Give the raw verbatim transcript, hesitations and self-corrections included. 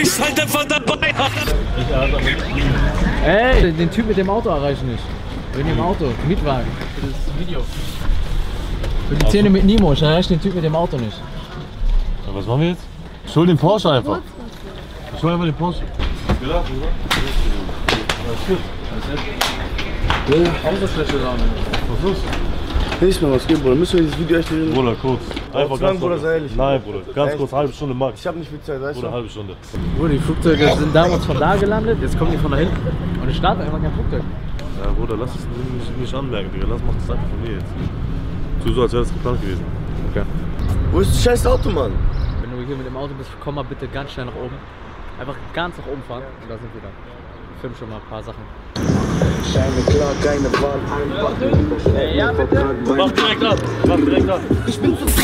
Ich halt einfach dabei. Ey, den Typ mit dem Auto erreichen nicht. Wegen dem Auto, Mietwagen. Für das Video. Für die Szene mit Nemo, ich erreiche den Typ mit dem Auto nicht. Ja, was machen wir jetzt? Ich hol den Porsche einfach. Ich hol einfach den Porsche. Ja, alles gut. Ja, Autoschlüssel da. Was ist? Nicht mehr was geben, Bruder. Müssen wir dieses Video echt reden? Bruder, kurz. Einfach lang, ganz Bruder, kurz. sei ehrlich. Nein, Bruder. Ganz Echt? kurz, halbe Stunde max. Ich hab nicht viel Zeit, weißt Bruder, du? halbe Stunde. Bruder, die Flugzeuge sind damals von da gelandet, jetzt kommen die von da hinten. Und ich starte einfach kein Flugzeug. Ja, Bruder, lass es nicht, nicht anmerken, Digga. Lass mach das einfach von mir jetzt. Tu so, als wäre das geplant gewesen. Okay. Wo ist das scheiß Auto, Mann? Wenn du hier mit dem Auto bist, komm mal bitte ganz schnell nach oben. Einfach ganz nach oben fahren und da sind wir dann. Ich film schon mal ein paar Sachen. Scheine klar, keine Wahl, einfach. Ja, bitte. Mach direkt ab, mach direkt ab. Ich bin zu